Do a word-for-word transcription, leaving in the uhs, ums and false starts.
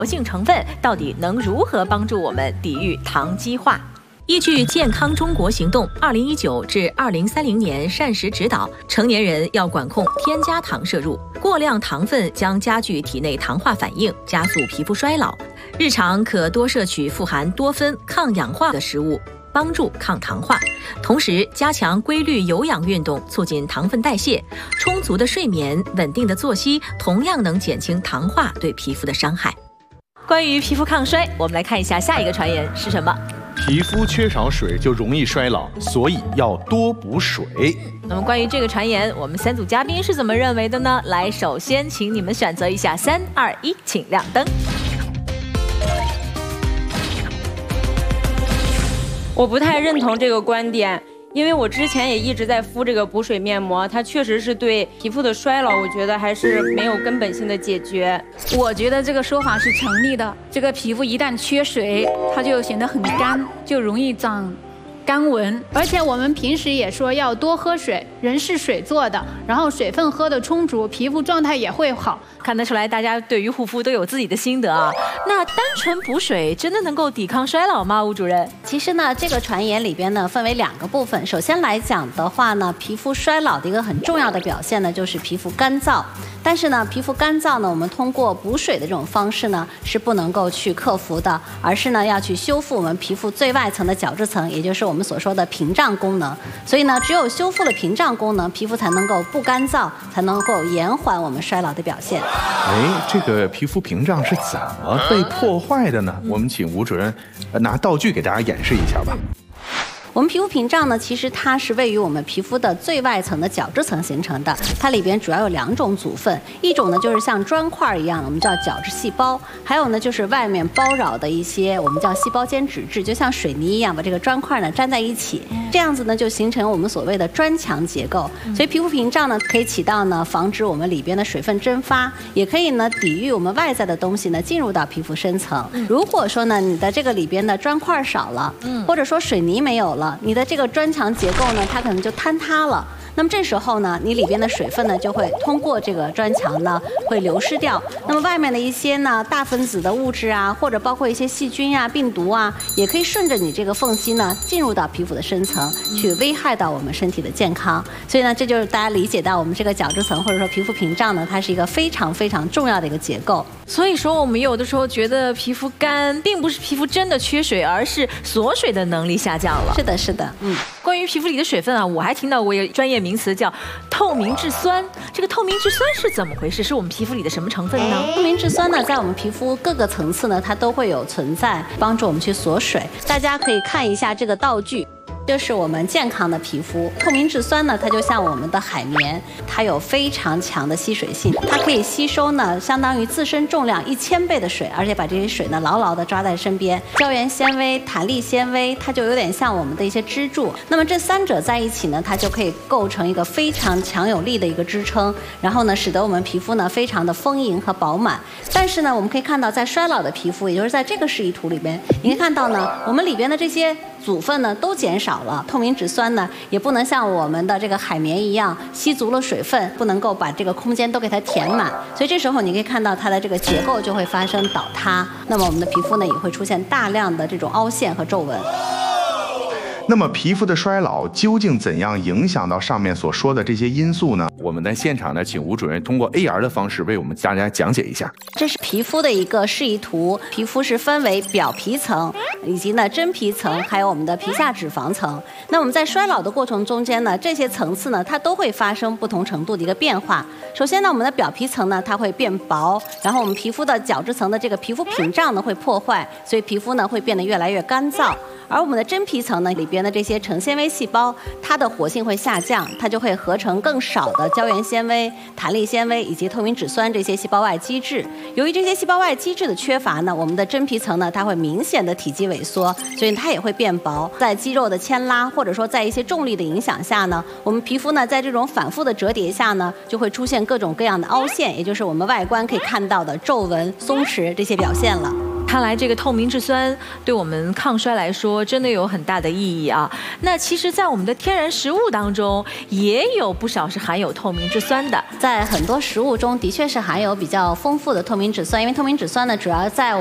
活性成分到底能如何帮助我们抵御糖基化？依据健康中国行动二零一九至二零三零年膳食指导，成年人要管控添加糖摄入，过量糖分将加剧体内糖化反应，加速皮肤衰老。日常可多摄取富含多酚、抗氧化的食物，帮助抗糖化，同时加强规律有氧运动，促进糖分代谢。充足的睡眠、稳定的作息，同样能减轻糖化对皮肤的伤害。关于皮肤抗衰，我们来看一下下一个传言是什么？ 皮肤缺少水就容易衰老，所以要多补水。 那么关于这个传言，我们三组嘉宾是怎么认为的呢？来，首先请你们选择一下，三二一，请亮灯。 我不太认同这个观点，因为我之前也一直在敷这个补水面膜，它确实是对皮肤的衰老，我觉得还是没有根本性的解决。 我觉得这个说法是成立的。这个皮肤一旦缺水，它就显得很干，就容易长干纹。而且我们平时也说要多喝水，人是水做的，然后水分喝得充足，皮肤状态也会好。 看得出来，大家对于护肤都有自己的心得啊。那单纯补水真的能够抵抗衰老吗？吴主任？ 其实呢，这个传言里边呢分为两个部分。首先来讲的话呢，皮肤衰老的一个很重要的表现呢，就是皮肤干燥。但是呢，皮肤干燥呢，我们通过补水的这种方式呢，是不能够去克服的，而是呢要去修复我们皮肤最外层的角质层，也就是我们所说的屏障功能。所以呢，只有修复了屏障功能，皮肤才能够不干燥，才能够延缓我们衰老的表现。 哎，这个皮肤屏障是怎么被破坏的呢？我们请吴主任拿道具给大家演示一下吧。 我们皮肤屏障呢，其实它是位于我们皮肤的最外层的角质层形成的。它里边主要有两种组分，一种呢就是像砖块一样，我们叫角质细胞；还有呢就是外面包绕的一些我们叫细胞间脂质，就像水泥一样，把这个砖块呢粘在一起，这样子呢就形成我们所谓的砖墙结构。所以皮肤屏障呢可以起到呢防止我们里边的水分蒸发，也可以呢抵御我们外在的东西呢进入到皮肤深层。如果说呢你的这个里边的砖块少了，或者说水泥没有了，你的这个砖墙结构呢，它可能就坍塌了。那么这时候呢，你里边的水分呢就会通过这个砖墙呢会流失掉。那么外面的一些呢大分子的物质啊，或者包括一些细菌啊、病毒啊，也可以顺着你这个缝隙呢进入到皮肤的深层，去危害到我们身体的健康。所以呢，这就是大家理解到我们这个角质层或者说皮肤屏障呢，它是一个非常非常重要的一个结构。 所以说，我们有的时候觉得皮肤干，并不是皮肤真的缺水，而是锁水的能力下降了。 是的，是的，嗯。 关于皮肤里的水分啊，我还听到过一个专业名词叫透明质酸。这个透明质酸是怎么回事？是我们皮肤里的什么成分呢？ 透明质酸呢，在我们皮肤各个层次呢，它都会有存在，帮助我们去锁水。大家可以看一下这个道具。这是我们健康的皮肤。透明质酸呢，它就像我们的海绵，它有非常强的吸水性，它可以吸收呢相当于自身重量一千倍的水，而且把这些水呢牢牢地抓在身边。胶原纤维、弹力纤维，它就有点像我们的一些支柱。那么这三者在一起呢，它就可以构成一个非常强有力的一个支撑，然后呢，使得我们皮肤呢非常的丰盈和饱满。但是呢，我们可以看到，在衰老的皮肤，也就是在这个示意图里边，你可以看到呢，我们里边的这些组分呢都减少了，透明质酸呢也不能像我们的这个海绵一样吸足了水分，不能够把这个空间都给它填满，所以这时候你可以看到它的这个结构就会发生倒塌，那么我们的皮肤呢也会出现大量的这种凹陷和皱纹。 那么皮肤的衰老究竟怎样影响到上面所说的这些因素呢？我们在现场呢，请吴主任通过 A R 的方式为我们大家讲解一下。 这是皮肤的一个示意图，皮肤是分为表皮层以及呢真皮层，还有我们的皮下脂肪层。那我们在衰老的过程中间呢，这些层次呢，它都会发生不同程度的一个变化。首先呢，我们的表皮层呢，它会变薄，然后我们皮肤的角质层的这个皮肤屏障呢会破坏，所以皮肤呢会变得越来越干燥。而我们的真皮层呢，里边的这些成纤维细胞，它的活性会下降，它就会合成更少的胶原纤维、弹力纤维以及透明质酸这些细胞外基质。由于这些细胞外基质的缺乏呢，我们的真皮层呢，它会明显的体积萎缩，所以它也会变薄。在肌肉的牵拉或者说在一些重力的影响下呢，我们皮肤呢，在这种反复的折叠下呢，就会出现各种各样的凹陷，也就是我们外观可以看到的皱纹、松弛这些表现了。 看来这个透明质酸对我们抗衰来说真的有很大的意义啊。那其实，在我们的天然食物当中，也有不少是含有透明质酸的。 在很多食物中，的确是含有比较丰富的透明质酸，因为透明质酸呢，主要在